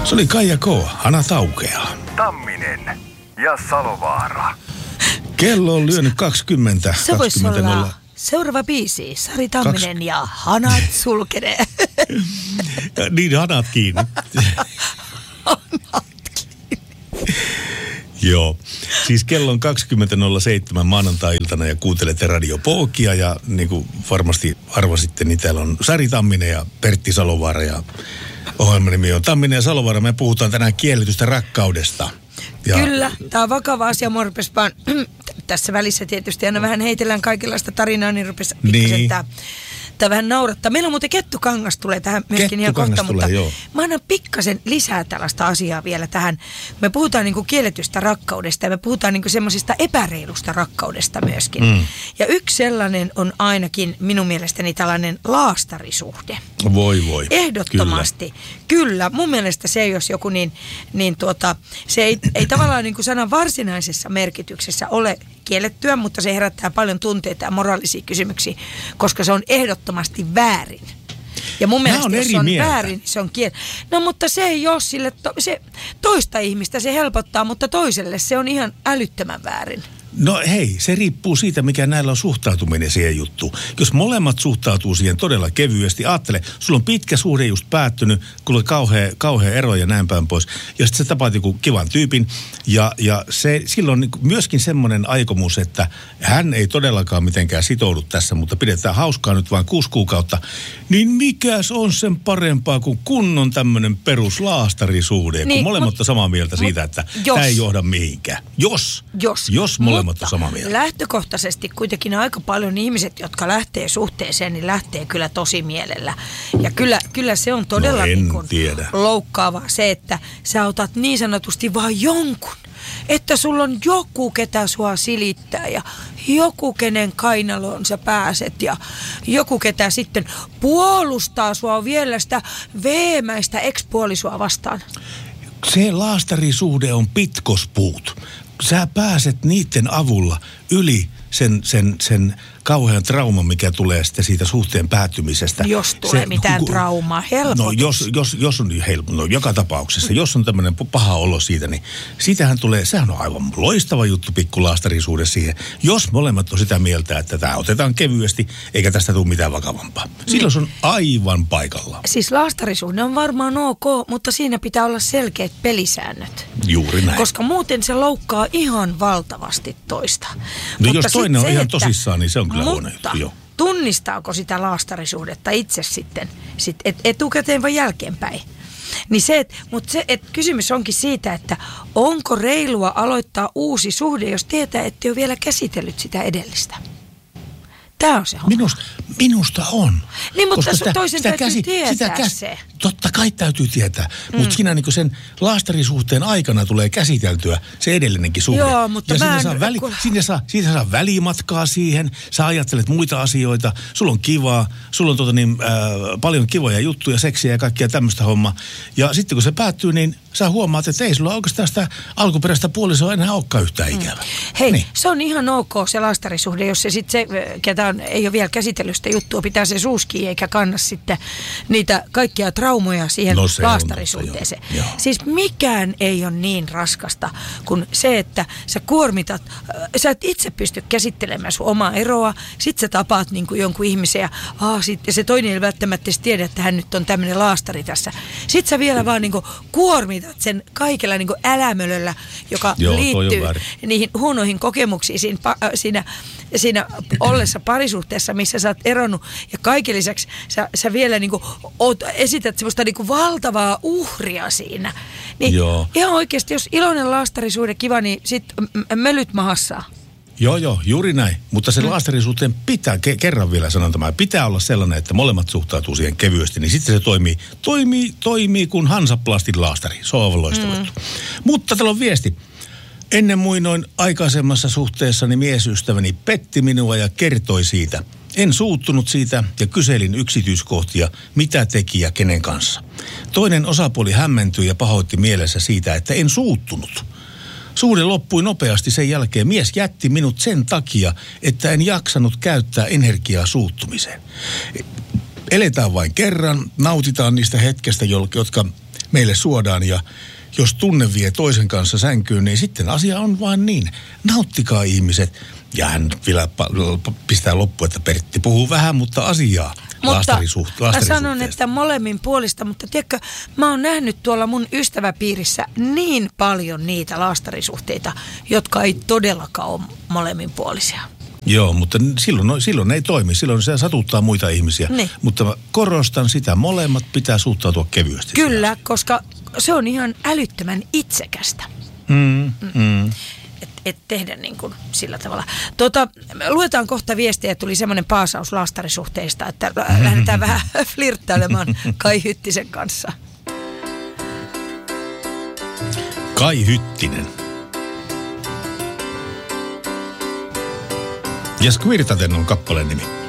Se oli Kaija K. Hana Taukea. Tamminen ja Salovaara. Kello on lyönyt 20. Se voisi olla seuraava biisi. Sari Tamminen ja Hanat sulkenee. Niin, hanat kiinni. Joo. Siis kello on 20.07 maanantai-iltana ja kuuntelette Radio Pookia ja niin kuin varmasti arvasitte, niin täällä on Sari Tamminen ja Pertti Salovaara ja ohjelman nimi on Tamminen ja Salovaara. Me puhutaan tänään kielletystä rakkaudesta. Ja kyllä, tämä on vakava asia. Mua rupesi vaan tässä välissä tietysti aina vähän heitellään kaikenlaista tarinaa, niin rupesi pikkasen tämä vähän naurattaa. Meillä on muuten Kettu Kangas tulee tähän myöskin ihan kohta, mutta mä annan pikkasen lisää tällaista asiaa vielä tähän. Me puhutaan niinku kielletystä rakkaudesta ja me puhutaan niinku semmoisista epäreilusta rakkaudesta myöskin. Ja yksi sellainen on ainakin minun mielestäni tällainen laastarisuhde. Voi. Ehdottomasti. Kyllä. Mun mielestä se, jos joku se ei tavallaan niin kuin sanan varsinaisessa merkityksessä ole kiellettyä, mutta se herättää paljon tunteita ja moraalisia kysymyksiä, koska se on ehdottomasti väärin. Ja mun mielestä, jos se on väärin, se on No, mutta se ei ole sille, se toista ihmistä se helpottaa, mutta toiselle se on ihan älyttömän väärin. No hei, se riippuu siitä, mikä näillä on suhtautuminen siihen juttuun. Jos molemmat suhtautuu siihen todella kevyesti, ajattele, sulla on pitkä suhde just päättynyt, kun on kauhea ero ja näin päin pois. Ja sitten sä tapaat joku kivan tyypin ja se, silloin niin myöskin semmoinen aikomus, että hän ei todellakaan mitenkään sitoudu tässä, mutta pidetään hauskaa nyt vain 6 kuukautta. Niin mikäs on sen parempaa kuin kunnon tämmöinen peruslaastarisuhde, kun molemmat on samaa mieltä siitä, että tämä ei johda mihinkään. Jos molemmat on samaa mieltä. Lähtökohtaisesti kuitenkin aika paljon ihmiset, jotka lähtee suhteeseen, niin lähtee kyllä tosi mielellä. Ja kyllä se on todella loukkaavaa se, että sä otat niin sanotusti vaan jonkun. Että sulla on joku, ketä sua silittää ja joku, kenen kainaloon sä pääset ja joku, ketä sitten puolustaa sua vielä sitä veemäistä ex-puolisua vastaan. Se laastarisuhde on pitkospuut. Sä pääset niiden avulla yli sen kauhean trauman, mikä tulee sitten siitä suhteen päättymisestä. Jos tulee mitään traumaa, helpotus. No jos on joka tapauksessa, jos on tämmöinen paha olo siitä, niin siitähän tulee, sehän on aivan loistava juttu pikkulaastarisuudessa siihen. Jos molemmat on sitä mieltä, että tämä otetaan kevyesti, eikä tästä tule mitään vakavampaa. Silloin se on aivan paikallaan. Siis laastarisuhde on varmaan ok, mutta siinä pitää olla selkeät pelisäännöt. Juuri näin. Koska muuten se loukkaa ihan valtavasti toista. No mutta jos toinen on ihan tosissaan, niin se on kyllä huono juttu, joo. Tunnistaako sitä laastarisuhdetta itse sitten etukäteen vai jälkeenpäin? Niin kysymys onkin siitä, että onko reilua aloittaa uusi suhde, jos tietää, ettei ole vielä käsitellyt sitä edellistä. Tämä on se homma. Minusta on. Niin, mutta toisen täytyy tietää se. Totta kai täytyy tietää. Mutta siinä niin sen laastarisuhteen aikana tulee käsiteltyä se edellinenkin suhde. Joo, mutta ja siinä saa välimatkaa siihen. Sä ajattelet muita asioita. Sulla on kivaa. Sulla on paljon kivoja juttuja, seksiä ja kaikkia tämmöistä hommaa. Ja sitten kun se päättyy, niin sä huomaat, että ei sulla oikeastaan sitä alkuperäistä puolisoa enää olekaan yhtään ikävä. Hei, niin. Se on ihan ok se laastarisuhde, jos se sitten ketä ei ole vielä käsitellyt sitä juttua, pitää se suuskiin eikä kanna sitten niitä kaikkia traumoja siihen laastarisuhteeseen. Siis mikään ei ole niin raskasta kuin se, että sä kuormitat, sä et itse pysty käsittelemään sun omaa eroa, sit sä tapaat niinku jonkun ihmisen ja se toinen ei välttämättä tiedä, että hän nyt on tämmöinen laastari tässä. Sit sä vielä vaan niinku kuormitat sen kaikella niinku älämölöllä, joka liittyy niihin huonoihin kokemuksiin siinä ollessa parisuhteessa, missä sä oot eronnut. Ja kaiken lisäksi sä vielä niinku esität semmoista niinku valtavaa uhria siinä. Niin ihan oikeasti, jos iloinen laastarisuhde kiva, niin sit mölyt mahassa. Joo, juuri näin. Mutta se laastarisuhteen pitää, kerran vielä sanon tämä, pitää olla sellainen, että molemmat suhtautuu siihen kevyesti, niin sitten se toimii kuin Hansaplastin laastari. Se on aivan loistava. Mutta täällä on viesti. Ennen muinoin aikaisemmassa suhteessani miesystäväni petti minua ja kertoi siitä. En suuttunut siitä ja kyselin yksityiskohtia, mitä teki ja kenen kanssa. Toinen osapuoli hämmentyi ja pahoitti mielessä siitä, että en suuttunut. Suhde loppui nopeasti sen jälkeen. Mies jätti minut sen takia, että en jaksanut käyttää energiaa suuttumiseen. Eletään vain kerran, nautitaan niistä hetkestä, jotka meille suodaan ja jos tunne vie toisen kanssa sänkyyn, niin sitten asia on vaan niin. Nauttikaa ihmiset. Ja hän vielä pistää loppuun, että Pertti puhuu vähän, mutta asiaa. Mutta mä sanon, että molemmin puolista, mutta tiedätkö, mä oon nähnyt tuolla mun ystäväpiirissä niin paljon niitä laastarisuhteita, jotka ei todellakaan ole molemminpuolisia. Joo, mutta silloin ei toimi. Silloin se satuttaa muita ihmisiä. Niin. Mutta mä korostan sitä, molemmat pitää suhtautua kevyesti. Kyllä, koska se on ihan älyttömän itsekästä. Et tehdä niin kuin sillä tavalla. Luetaan kohta viestiä, tuli semmoinen paasaus laastarisuhteista, että lähdetään vähän flirttailemaan Kai Hyttisen kanssa. Kai Hyttinen. Ja Squirtaten on kappaleen nimi.